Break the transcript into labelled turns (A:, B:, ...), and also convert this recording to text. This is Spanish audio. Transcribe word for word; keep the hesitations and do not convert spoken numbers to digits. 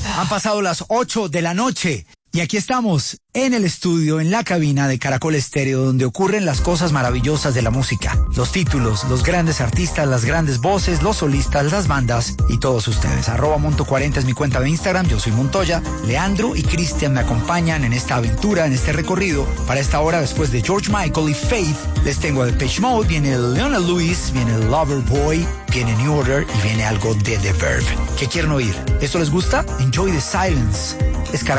A: Han pasado las ocho de la noche y aquí estamos en el estudio, en la cabina de Caracol Estéreo, donde ocurren las cosas maravillosas de la música. Los títulos, los grandes artistas, las grandes voces, los solistas, las bandas y todos ustedes. Arroba Monto cuarenta es mi cuenta de Instagram, yo soy Montoya. Leandro y Cristian me acompañan en esta aventura, en este recorrido. Para esta hora, después de George Michael y Faith, les tengo a Depeche Mode, viene Leona Lewis, viene Loverboy, viene New Order y viene algo de The Verve. ¿Qué quieren oír? ¿Esto les gusta? Enjoy the silence. Es Caracol